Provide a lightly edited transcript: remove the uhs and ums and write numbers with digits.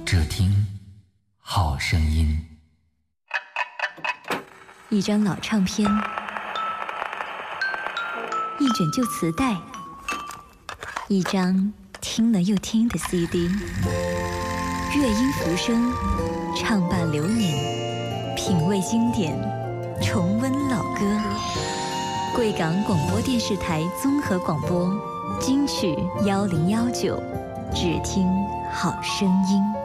只听好声音。 一张老唱片，一卷旧磁带，一张听了又听的 CD， 乐音浮生，唱伴流年，品味经典，重温老歌。贵港广播电视台综合广播金曲1019，只听好声音。